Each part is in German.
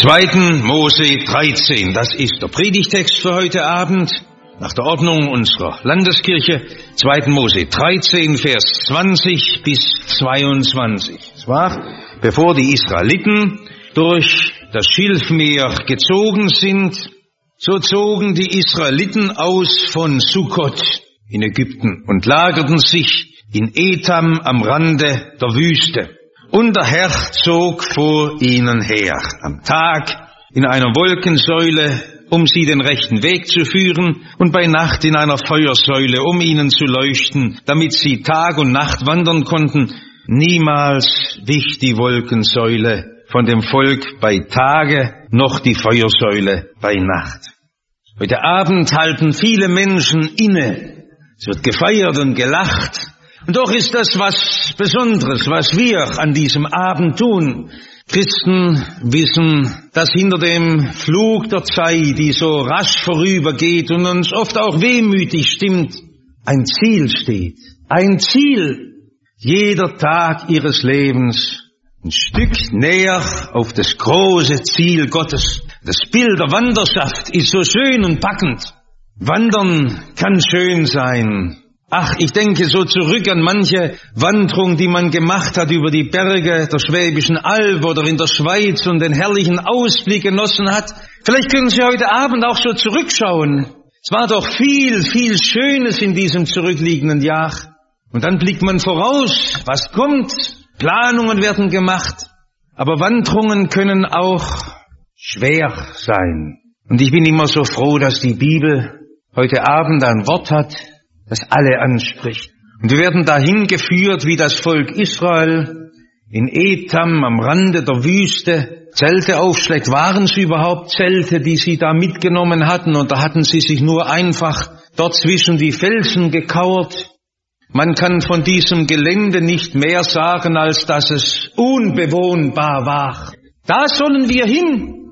2. Mose 13, das ist der Predigtext für heute Abend, nach der Ordnung unserer Landeskirche, 2. Mose 13, Vers 20 bis 22. Es war, bevor die Israeliten durch das Schilfmeer gezogen sind, so zogen die Israeliten aus von Sukkot in Ägypten und lagerten sich in Etam am Rande der Wüste. Und der Herr zog vor ihnen her, am Tag in einer Wolkensäule, um sie den rechten Weg zu führen, und bei Nacht in einer Feuersäule, um ihnen zu leuchten, damit sie Tag und Nacht wandern konnten. Niemals wich die Wolkensäule von dem Volk bei Tage, noch die Feuersäule bei Nacht. Heute Abend halten viele Menschen inne. Es wird gefeiert und gelacht. Und doch ist das was Besonderes, was wir an diesem Abend tun. Christen wissen, dass hinter dem Flug der Zeit, die so rasch vorübergeht und uns oft auch wehmütig stimmt, ein Ziel steht. Ein Ziel. Jeder Tag ihres Lebens ein Stück näher auf das große Ziel Gottes. Das Bild der Wanderschaft ist so schön und packend. Wandern kann schön sein. Ach, ich denke so zurück an manche Wanderung, die man gemacht hat über die Berge der Schwäbischen Alb oder in der Schweiz und den herrlichen Ausblick genossen hat. Vielleicht können Sie heute Abend auch so zurückschauen. Es war doch viel, viel Schönes in diesem zurückliegenden Jahr. Und dann blickt man voraus, was kommt. Planungen werden gemacht. Aber Wanderungen können auch schwer sein. Und ich bin immer so froh, dass die Bibel heute Abend ein Wort hat, das alle anspricht. Und wir werden dahin geführt, wie das Volk Israel in Etam am Rande der Wüste Zelte aufschlägt. Waren es überhaupt Zelte, die sie da mitgenommen hatten? Und da hatten sie sich nur einfach dort zwischen die Felsen gekauert. Man kann von diesem Gelände nicht mehr sagen, als dass es unbewohnbar war. Da sollen wir hin.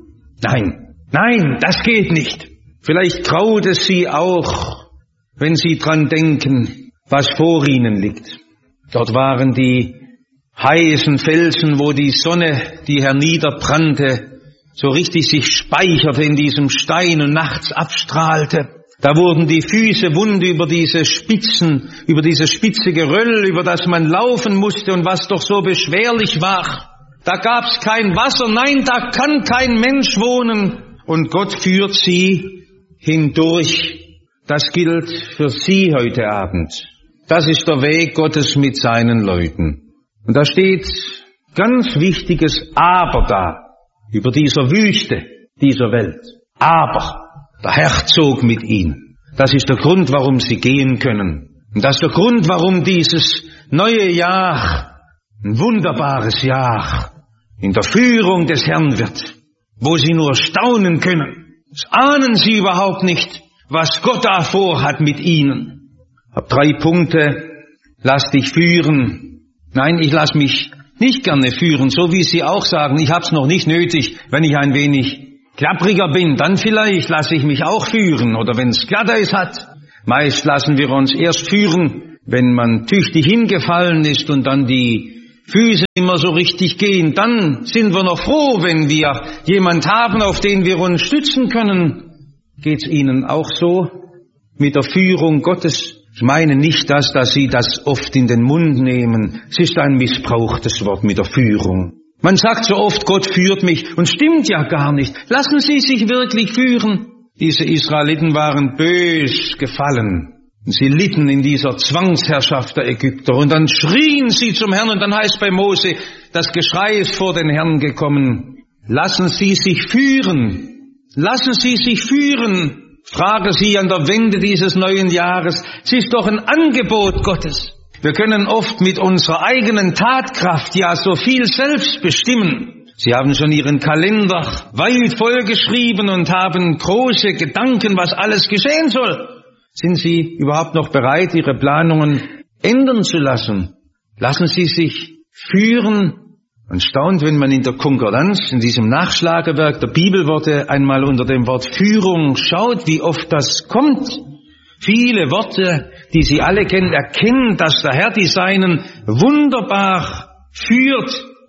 Nein, das geht nicht. Vielleicht graut es sie auch, wenn Sie dran denken, was vor Ihnen liegt. Dort waren die heißen Felsen, wo die Sonne, die herniederbrannte, so richtig sich speicherte in diesem Stein und nachts abstrahlte. Da wurden die Füße wund über diese Spitzen, über dieses spitze Geröll, über das man laufen musste und was doch so beschwerlich war. Da gab's kein Wasser, nein, da kann kein Mensch wohnen. Und Gott führt sie hindurch. Das gilt für Sie heute Abend. Das ist der Weg Gottes mit seinen Leuten. Und da steht ganz wichtiges Aber da, über dieser Wüste, dieser Welt. Aber der Herr zog mit ihnen. Das ist der Grund, warum sie gehen können. Und das ist der Grund, warum dieses neue Jahr ein wunderbares Jahr in der Führung des Herrn wird, wo sie nur staunen können. Das ahnen sie überhaupt nicht, was Gott da vorhat mit ihnen. Ich habe 3 Punkte. Lass dich führen. Nein, ich lass mich nicht gerne führen, so wie Sie auch sagen, ich hab's noch nicht nötig. Wenn ich ein wenig klappriger bin, dann vielleicht lasse ich mich auch führen. Oder wenn es Glatteis hat. Meist lassen wir uns erst führen, wenn man tüchtig hingefallen ist und dann die Füße immer so richtig gehen. Dann sind wir noch froh, wenn wir jemand haben, auf den wir uns stützen können. Geht's Ihnen auch so mit der Führung Gottes? Ich meine nicht dass Sie das oft in den Mund nehmen. Es ist ein missbrauchtes Wort mit der Führung. Man sagt so oft, Gott führt mich, und stimmt ja gar nicht. Lassen Sie sich wirklich führen. Diese Israeliten waren bös gefallen. Sie litten in dieser Zwangsherrschaft der Ägypter. Und dann schrien sie zum Herrn, und dann heißt bei Mose, das Geschrei ist vor den Herrn gekommen. Lassen Sie sich führen. Lassen Sie sich führen, frage Sie an der Wende dieses neuen Jahres. Es ist doch ein Angebot Gottes. Wir können oft mit unserer eigenen Tatkraft ja so viel selbst bestimmen. Sie haben schon Ihren Kalender weit vollgeschrieben und haben große Gedanken, was alles geschehen soll. Sind Sie überhaupt noch bereit, Ihre Planungen ändern zu lassen? Lassen Sie sich führen. Man staunt, wenn man in der Konkordanz, in diesem Nachschlagewerk der Bibelworte einmal unter dem Wort Führung schaut, wie oft das kommt. Viele Worte, die Sie alle kennen, erkennen, dass der Herr die Seinen wunderbar führt.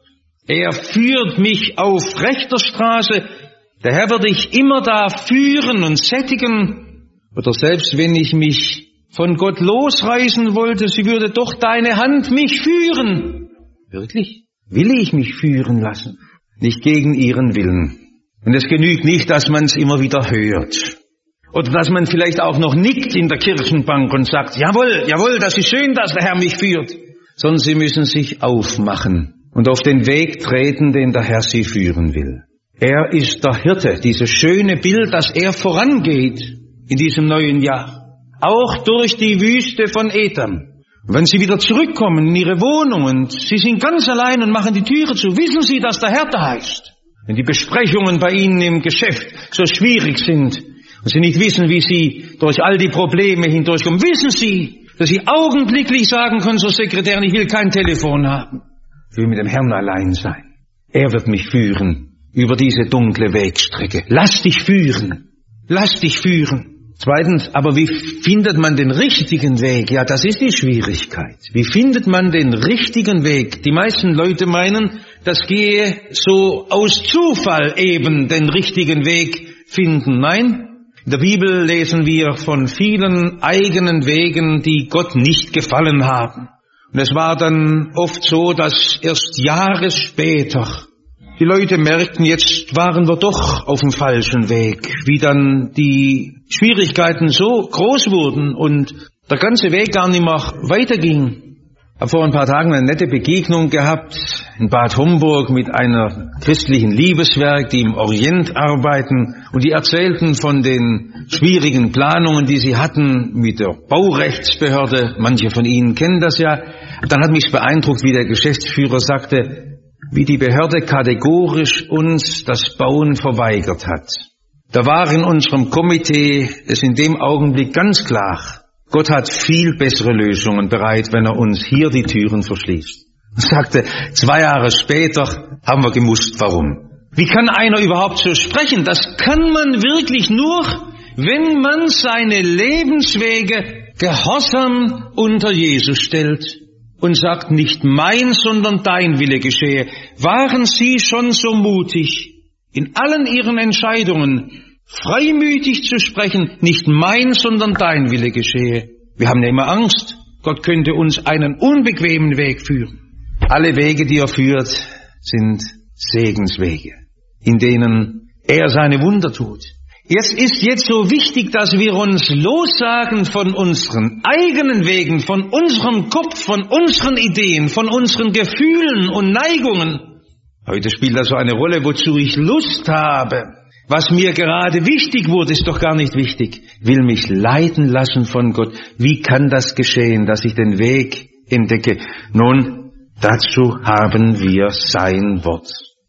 Er führt mich auf rechter Straße. Der Herr wird dich immer da führen und sättigen. Oder selbst wenn ich mich von Gott losreißen wollte, sie würde doch deine Hand mich führen. Wirklich? Will ich mich führen lassen? Nicht gegen ihren Willen. Und es genügt nicht, dass man es immer wieder hört. Oder dass man vielleicht auch noch nickt in der Kirchenbank und sagt, jawohl, jawohl, das ist schön, dass der Herr mich führt. Sondern sie müssen sich aufmachen und auf den Weg treten, den der Herr sie führen will. Er ist der Hirte, dieses schöne Bild, dass er vorangeht in diesem neuen Jahr. Auch durch die Wüste von Etam. Und wenn sie wieder zurückkommen in ihre Wohnung und sie sind ganz allein und machen die Türe zu, wissen sie, dass der Herr da ist. Wenn die Besprechungen bei ihnen im Geschäft so schwierig sind und sie nicht wissen, wie sie durch all die Probleme hindurchkommen, wissen sie, dass sie augenblicklich sagen können zur Sekretärin, ich will kein Telefon haben. Ich will mit dem Herrn allein sein. Er wird mich führen über diese dunkle Wegstrecke. Lass dich führen. Lass dich führen. Zweitens, aber wie findet man den richtigen Weg? Ja, das ist die Schwierigkeit. Wie findet man den richtigen Weg? Die meisten Leute meinen, das gehe so aus Zufall eben den richtigen Weg finden. Nein, in der Bibel lesen wir von vielen eigenen Wegen, die Gott nicht gefallen haben. Und es war dann oft so, dass erst Jahre später die Leute merkten, jetzt waren wir doch auf dem falschen Weg, wie dann die Schwierigkeiten so groß wurden und der ganze Weg gar nicht mehr weiterging. Ich habe vor ein paar Tagen eine nette Begegnung gehabt in Bad Homburg mit einer christlichen Liebeswerk, die im Orient arbeiten, und die erzählten von den schwierigen Planungen, die sie hatten mit der Baurechtsbehörde. Manche von Ihnen kennen das ja. Dann hat mich beeindruckt, wie der Geschäftsführer sagte, wie die Behörde kategorisch uns das Bauen verweigert hat. Da war in unserem Komitee es in dem Augenblick ganz klar, Gott hat viel bessere Lösungen bereit, wenn er uns hier die Türen verschließt. Er sagte, 2 Jahre später haben wir gewusst, warum. Wie kann einer überhaupt so sprechen? Das kann man wirklich nur, wenn man seine Lebenswege gehorsam unter Jesus stellt und sagt, nicht mein, sondern dein Wille geschehe. Waren Sie schon so mutig, in allen Ihren Entscheidungen freimütig zu sprechen, nicht mein, sondern dein Wille geschehe? Wir haben ja immer Angst, Gott könnte uns einen unbequemen Weg führen. Alle Wege, die er führt, sind Segenswege, in denen er seine Wunder tut. Es ist jetzt so wichtig, dass wir uns lossagen von unseren eigenen Wegen, von unserem Kopf, von unseren Ideen, von unseren Gefühlen und Neigungen. Heute spielt das so eine Rolle, wozu ich Lust habe. Was mir gerade wichtig wurde, ist doch gar nicht wichtig. Ich will mich leiten lassen von Gott. Wie kann das geschehen, dass ich den Weg entdecke? Nun, dazu haben wir sein Wort.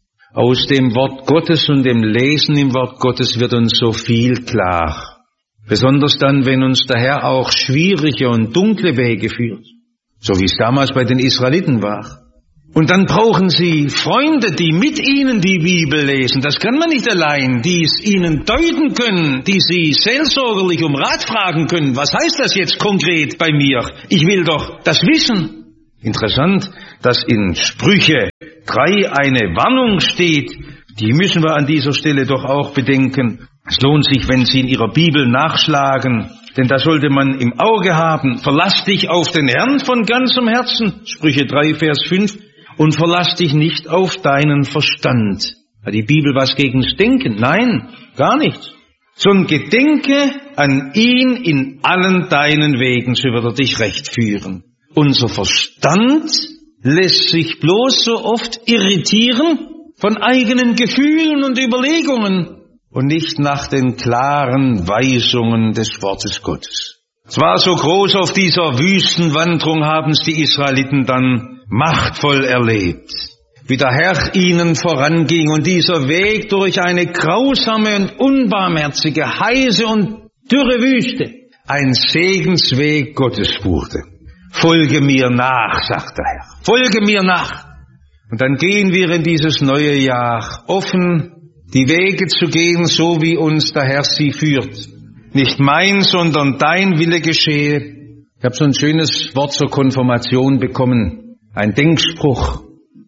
Aus dem Wort Gottes und dem Lesen im Wort Gottes wird uns so viel klar. Besonders dann, wenn uns der Herr auch schwierige und dunkle Wege führt. So wie es damals bei den Israeliten war. Und dann brauchen sie Freunde, die mit ihnen die Bibel lesen. Das kann man nicht allein, die es ihnen deuten können, die sie seelsorgerlich um Rat fragen können. Was heißt das jetzt konkret bei mir? Ich will doch das wissen. Interessant, dass in Sprüche 3 eine Warnung steht. Die müssen wir an dieser Stelle doch auch bedenken. Es lohnt sich, wenn Sie in Ihrer Bibel nachschlagen, denn da sollte man im Auge haben, verlass dich auf den Herrn von ganzem Herzen, Sprüche 3, Vers 5, und verlass dich nicht auf deinen Verstand. Hat die Bibel was gegen's Denken? Nein, gar nichts. Sondern gedenke an ihn in allen deinen Wegen, so wird er dich recht führen. Unser Verstand lässt sich bloß so oft irritieren von eigenen Gefühlen und Überlegungen und nicht nach den klaren Weisungen des Wortes Gottes. Es war so groß auf dieser Wüstenwanderung, haben es die Israeliten dann machtvoll erlebt, wie der Herr ihnen voranging und dieser Weg durch eine grausame und unbarmherzige, heiße und dürre Wüste ein Segensweg Gottes wurde. Folge mir nach, sagt der Herr. Folge mir nach. Und dann gehen wir in dieses neue Jahr offen, die Wege zu gehen, so wie uns der Herr sie führt. Nicht mein, sondern dein Wille geschehe. Ich habe so ein schönes Wort zur Konfirmation bekommen. Ein Denkspruch.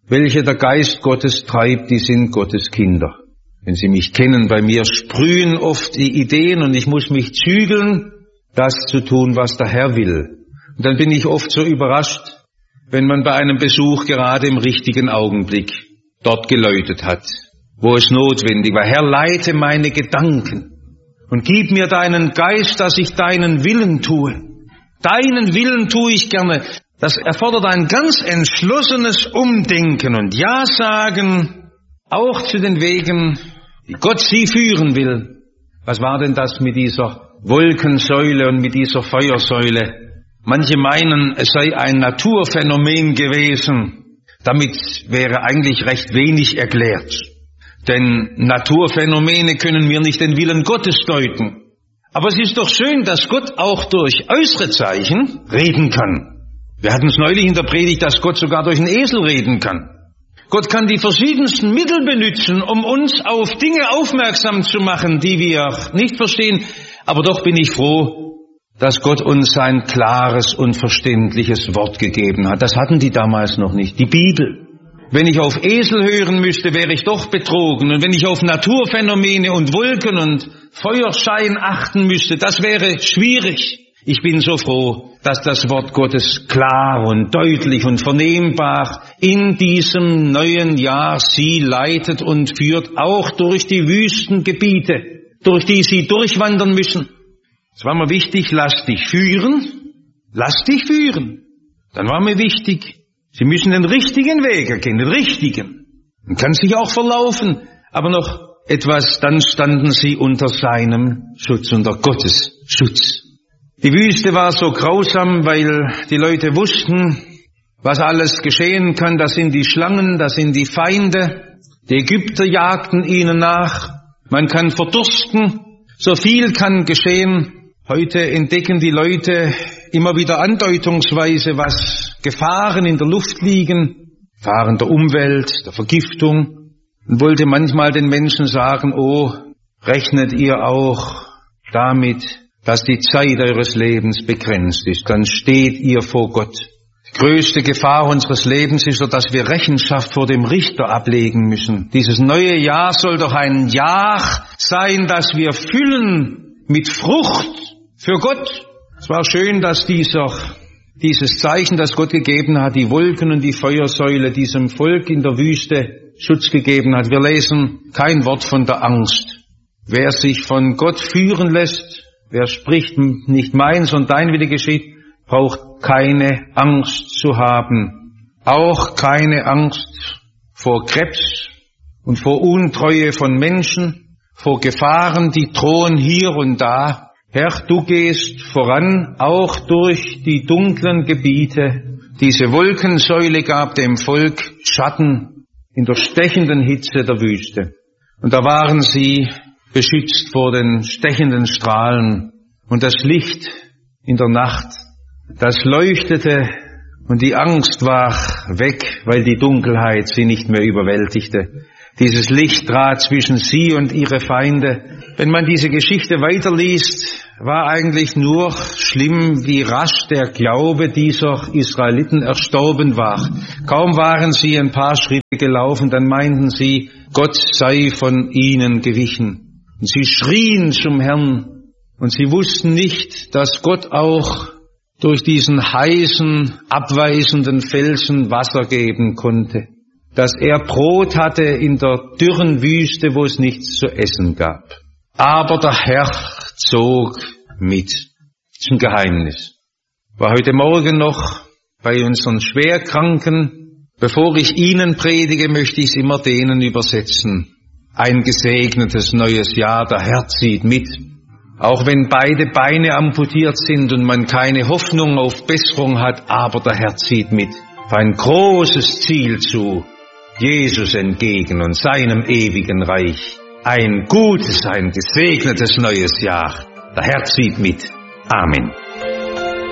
welche der Geist Gottes treibt, die sind Gottes Kinder. Wenn Sie mich kennen, bei mir sprühen oft die Ideen und ich muss mich zügeln, das zu tun, was der Herr will. Und dann bin ich oft so überrascht, wenn man bei einem Besuch gerade im richtigen Augenblick dort geläutet hat, wo es notwendig war. Herr, leite meine Gedanken und gib mir deinen Geist, dass ich deinen Willen tue. Deinen Willen tue ich gerne. Das erfordert ein ganz entschlossenes Umdenken und Ja sagen, auch zu den Wegen, die Gott sie führen will. Was war denn das mit dieser Wolkensäule und mit dieser Feuersäule? Manche meinen, es sei ein Naturphänomen gewesen. Damit wäre eigentlich recht wenig erklärt. Denn Naturphänomene können wir nicht den Willen Gottes deuten. Aber es ist doch schön, dass Gott auch durch äußere Zeichen reden kann. Wir hatten es neulich in der Predigt, dass Gott sogar durch einen Esel reden kann. Gott kann die verschiedensten Mittel benutzen, um uns auf Dinge aufmerksam zu machen, die wir nicht verstehen. Aber doch bin ich froh, dass Gott uns ein klares und verständliches Wort gegeben hat. Das hatten die damals noch nicht, die Bibel. Wenn ich auf Esel hören müsste, wäre ich doch betrogen. Und wenn ich auf Naturphänomene und Wolken und Feuerschein achten müsste, das wäre schwierig. Ich bin so froh, dass das Wort Gottes klar und deutlich und vernehmbar in diesem neuen Jahr Sie leitet und führt, auch durch die Wüstengebiete, durch die Sie durchwandern müssen. Es war mir wichtig, lass dich führen. Dann war mir wichtig, Sie müssen den richtigen Weg erkennen, den richtigen. Man kann sich auch verlaufen, aber noch etwas, dann standen Sie unter seinem Schutz, unter Gottes Schutz. Die Wüste war so grausam, weil die Leute wussten, was alles geschehen kann. Das sind die Schlangen, das sind die Feinde. Die Ägypter jagten ihnen nach. Man kann verdursten. So viel kann geschehen. Heute entdecken die Leute immer wieder andeutungsweise, was Gefahren in der Luft liegen, Gefahren der Umwelt, der Vergiftung, und wollte manchmal den Menschen sagen, oh, rechnet ihr auch damit, dass die Zeit eures Lebens begrenzt ist, dann steht ihr vor Gott. Die größte Gefahr unseres Lebens ist doch, dass wir Rechenschaft vor dem Richter ablegen müssen. Dieses neue Jahr soll doch ein Jahr sein, das wir füllen mit Frucht für Gott. Es war schön, dass dieses Zeichen, das Gott gegeben hat, die Wolken und die Feuersäule, diesem Volk in der Wüste Schutz gegeben hat. Wir lesen kein Wort von der Angst. Wer sich von Gott führen lässt, wer spricht, nicht mein, sondern dein Wille geschieht, braucht keine Angst zu haben. Auch keine Angst vor Krebs und vor Untreue von Menschen, vor Gefahren, die drohen hier und da. Herr, du gehst voran, auch durch die dunklen Gebiete. Diese Wolkensäule gab dem Volk Schatten in der stechenden Hitze der Wüste. Und da waren sie beschützt vor den stechenden Strahlen. Und das Licht in der Nacht, das leuchtete und die Angst war weg, weil die Dunkelheit sie nicht mehr überwältigte. Dieses Licht trat zwischen sie und ihre Feinde. Wenn man diese Geschichte weiterliest, war eigentlich nur schlimm, wie rasch der Glaube dieser Israeliten erstorben war. Kaum waren sie ein paar Schritte gelaufen, dann meinten sie, Gott sei von ihnen gewichen. Und sie schrien zum Herrn und sie wussten nicht, dass Gott auch durch diesen heißen, abweisenden Felsen Wasser geben konnte. Dass er Brot hatte in der dürren Wüste, wo es nichts zu essen gab. Aber der Herr zog mit. Das ist ein Geheimnis. War heute Morgen noch bei unseren Schwerkranken. Bevor ich ihnen predige, möchte ich es immer denen übersetzen. Ein gesegnetes neues Jahr, der Herr zieht mit. Auch wenn beide Beine amputiert sind und man keine Hoffnung auf Besserung hat, aber der Herr zieht mit. Auf ein großes Ziel zu. Jesus entgegen und seinem ewigen Reich. Ein gutes, ein gesegnetes neues Jahr. Der Herr zieht mit. Amen.